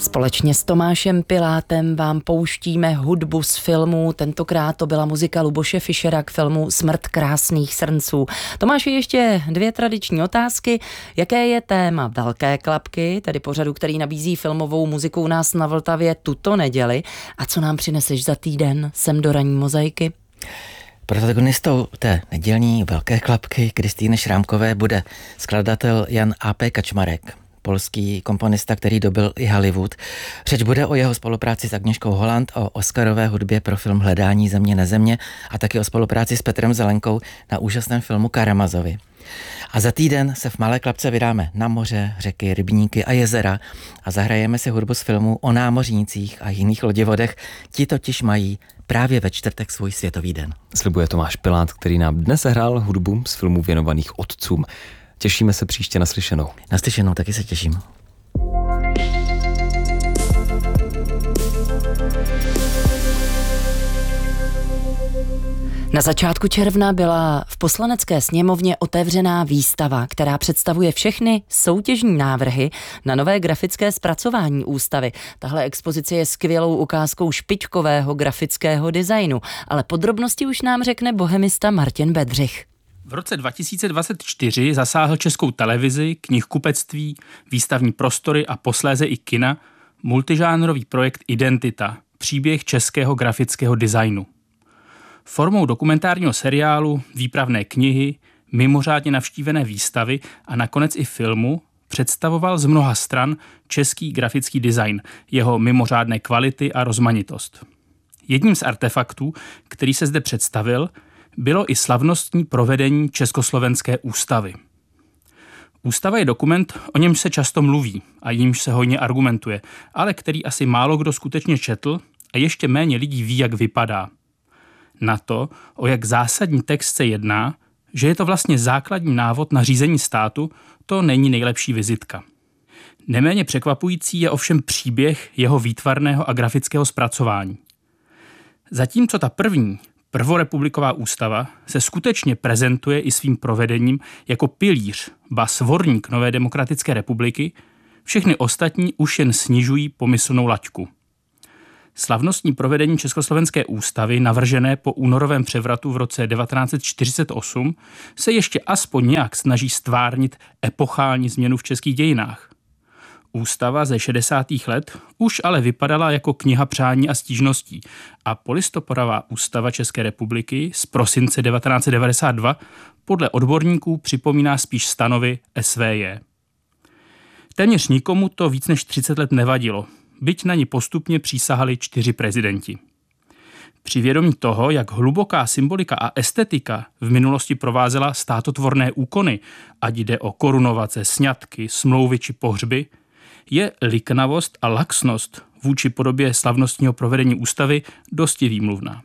Společně s Tomášem Pilátem vám pouštíme hudbu z filmů. Tentokrát to byla muzika Luboše Fischera k filmu Smrt krásných srnců. Tomáši, ještě 2 tradiční otázky. Jaké je téma Velké klapky, tedy pořadu, který nabízí filmovou muziku u nás na Vltavě tuto neděli? A co nám přineseš za týden sem do ranní mozaiky? Protagonistou té nedělní Velké klapky Kristýny Šrámkové bude skladatel Jan A.P. Kačmarek, polský komponista, který dobyl i Hollywood. Řeč bude o jeho spolupráci s Agněškou Holland, o oscarové hudbě pro film Hledání země nezemě a taky o spolupráci s Petrem Zelenkou na úžasném filmu Karamazovi. A za týden se v Malé Klapce vydáme na moře, řeky, rybníky a jezera a zahrajeme si hudbu z filmu o námořnících a jiných lodivodech. Ti totiž mají právě ve čtvrtek svůj světový den. Slibuje Tomáš Pilát, který nám dnes zahrál hudbu z filmů věnovaných otcům. Těšíme se příště naslyšenou. Naslyšenou, taky se těším. Na začátku června byla v Poslanecké sněmovně otevřená výstava, která představuje všechny soutěžní návrhy na nové grafické zpracování ústavy. Tahle expozice je skvělou ukázkou špičkového grafického designu, ale podrobnosti už nám řekne bohemista Martin Bedřich. V roce 2024 zasáhl Českou televizi, knihkupectví, výstavní prostory a posléze i kina multižánrový projekt Identita, příběh českého grafického designu. Formou dokumentárního seriálu, výpravné knihy, mimořádně navštívené výstavy a nakonec i filmu představoval z mnoha stran český grafický design, jeho mimořádné kvality a rozmanitost. Jedním z artefaktů, který se zde představil, bylo i slavnostní provedení Československé ústavy. Ústava je dokument, o němž se často mluví a jímž se hojně argumentuje, ale který asi málo kdo skutečně četl a ještě méně lidí ví, jak vypadá. Na to, o jak zásadní text se jedná, že je to vlastně základní návod na řízení státu, to není nejlepší vizitka. Neméně překvapující je ovšem příběh jeho výtvarného a grafického zpracování. Zatímco ta prvorepubliková ústava se skutečně prezentuje i svým provedením jako pilíř, ba svorník nové demokratické republiky, všechny ostatní už jen snižují pomyslnou laťku. Slavnostní provedení Československé ústavy, navržené po únorovém převratu v roce 1948, se ještě aspoň nějak snaží stvárnit epochální změnu v českých dějinách. Ústava ze 60. let už ale vypadala jako kniha přání a stížností a polistopadová ústava České republiky z prosince 1992 podle odborníků připomíná spíš stanovy SVJ. Téměř nikomu to víc než 30 let nevadilo, byť na ní postupně přísahali 4 prezidenti. Při vědomí toho, jak hluboká symbolika a estetika v minulosti provázela státotvorné úkony, ať jde o korunovace, sňatky, smlouvy či pohřby, je liknavost a laxnost vůči podobě slavnostního provedení ústavy dosti výmluvná.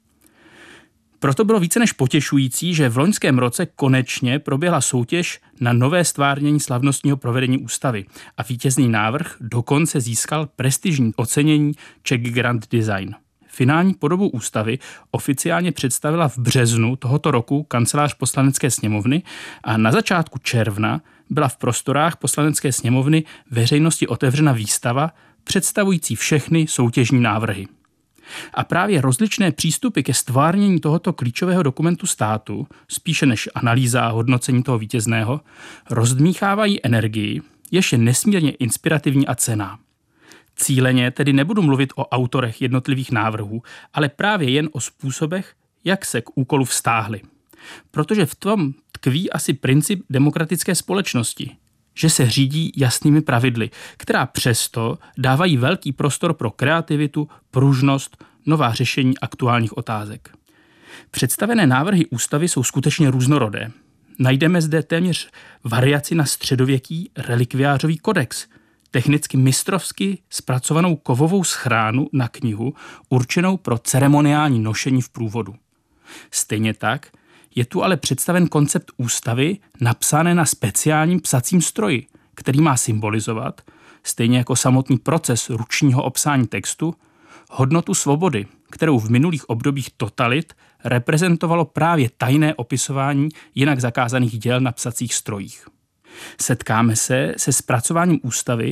Proto bylo více než potěšující, že v loňském roce konečně proběhla soutěž na nové stvárnění slavnostního provedení ústavy a vítězný návrh dokonce získal prestižní ocenění Czech Grand Design. Finální podobu ústavy oficiálně představila v březnu tohoto roku kancelář Poslanecké sněmovny a na začátku června byla v prostorách Poslanecké sněmovny veřejnosti otevřena výstava představující všechny soutěžní návrhy. A právě rozličné přístupy ke stvárnění tohoto klíčového dokumentu státu, spíše než analýza a hodnocení toho vítězného, rozdmíchávají energii, jež je nesmírně inspirativní a cenná. Cíleně tedy nebudu mluvit o autorech jednotlivých návrhů, ale právě jen o způsobech, jak se k úkolu vztáhli. Protože v tom tkví asi princip demokratické společnosti, že se řídí jasnými pravidly, která přesto dávají velký prostor pro kreativitu, pružnost, nová řešení aktuálních otázek. Představené návrhy ústavy jsou skutečně různorodé. Najdeme zde téměř variaci na středověký relikviářový kodex, technicky mistrovsky zpracovanou kovovou schránu na knihu určenou pro ceremoniální nošení v průvodu. Stejně tak je tu ale představen koncept ústavy napsané na speciálním psacím stroji, který má symbolizovat, stejně jako samotný proces ručního obsání textu, hodnotu svobody, kterou v minulých obdobích totalit reprezentovalo právě tajné opisování jinak zakázaných děl na psacích strojích. Setkáme se zpracováním ústavy,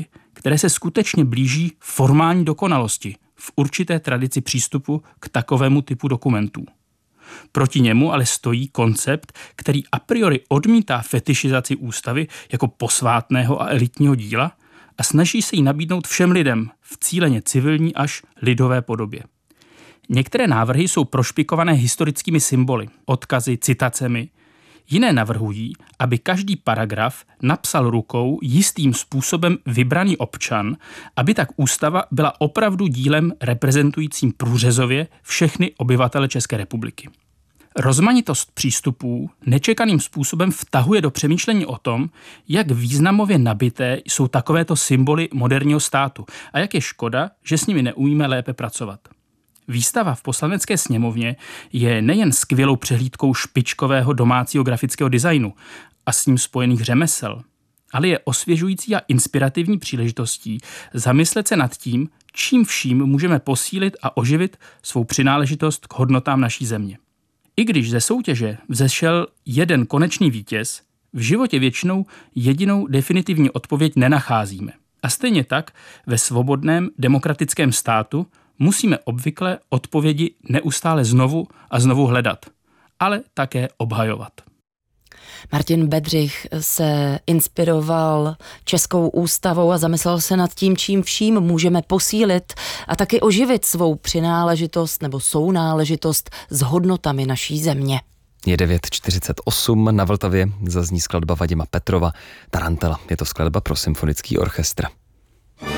které se skutečně blíží formální dokonalosti v určité tradici přístupu k takovému typu dokumentů. Proti němu ale stojí koncept, který a priori odmítá fetišizaci ústavy jako posvátného a elitního díla a snaží se ji nabídnout všem lidem v cíleně civilní až lidové podobě. Některé návrhy jsou prošpikované historickými symboly, odkazy, citacemi. Jiné navrhují, aby každý paragraf napsal rukou jistým způsobem vybraný občan, aby tak ústava byla opravdu dílem reprezentujícím průřezově všechny obyvatele České republiky. Rozmanitost přístupů nečekaným způsobem vtahuje do přemýšlení o tom, jak významově nabité jsou takovéto symboly moderního státu a jak je škoda, že s nimi neumíme lépe pracovat. Výstava v Poslanecké sněmovně je nejen skvělou přehlídkou špičkového domácího grafického designu a s ním spojených řemesel, ale je osvěžující a inspirativní příležitostí zamyslet se nad tím, čím vším můžeme posílit a oživit svou přináležitost k hodnotám naší země. I když ze soutěže vzešel jeden konečný vítěz, v životě většinou jedinou definitivní odpověď nenacházíme. A stejně tak ve svobodném demokratickém státu musíme obvykle odpovědi neustále znovu a znovu hledat, ale také obhajovat. Martin Bedřich se inspiroval Českou ústavou a zamyslel se nad tím, čím vším můžeme posílit a taky oživit svou přináležitost nebo sounáležitost s hodnotami naší země. Je 9:48, na Vltavě zazní skladba Vadima Petrova Tarantela. Je to skladba pro symfonický orchestr.